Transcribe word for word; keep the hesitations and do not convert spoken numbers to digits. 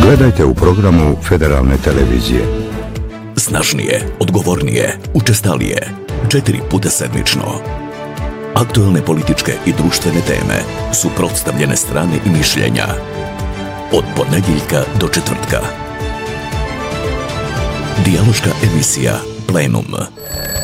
Gledajte u programu Federalne televizije. Snažnije, odgovornije, učestalije, četiri puta sedmično. Aktuelne političke i društvene teme, suprotstavljene strane i mišljenja. Od ponedjeljka do četvrtka. Dijaloška emisija Plenum.